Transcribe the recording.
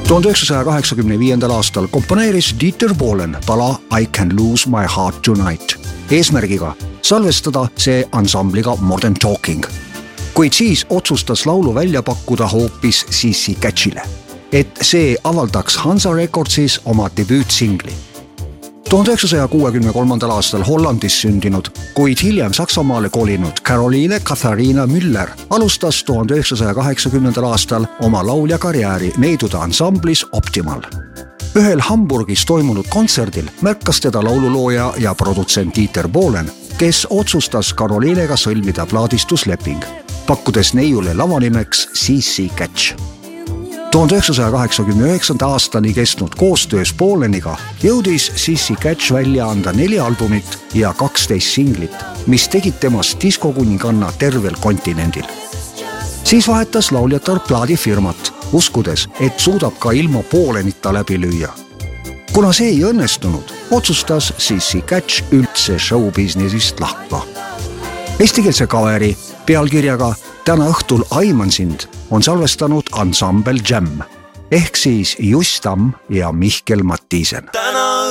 1985. aastal komponeeris Dieter Bohlen pala I Can Lose My Heart Tonight eesmärgiga salvestada see ansambliga Modern Talking. Kuid siis otsustas laulu välja pakkuda hoopis CC Catchile, et see avaldaks Hansa Recordsis oma debüütsingli. 1963. aastal Hollandis sündinud, kuid hiljem Saksamaale kolinud Caroline Katharina Müller alustas 1980. aastal oma lauljakarjääri neidude ansamblis Optimal. Ühel Hamburgis toimunud kontserdil märkas teda laululooja ja produtsent Dieter Bohlen, kes otsustas Carolinega sõlmida plaadistusleping, pakkudes neiule lavanimeks CC Catch. 1989. aastani kestnud koostöös Bohleniga jõudis CC Catch välja anda 4 albumit ja 12 singlit, mis tegid temast diskokuninganna tervel kontinendil. Siis vahetas lauljatar plaadifirmat, uskudes, et suudab ka ilma Bohlenita läbi lüüa. Kuna see ei õnnestunud, otsustas CC Catch üldse showbusinessist lahkuda. Eestikeelse kaveri pealkirjaga Täna õhtul aiman sind on salvestanud ansambel Jam ehk siis Just Tamm ja Mihkel Mattiisen.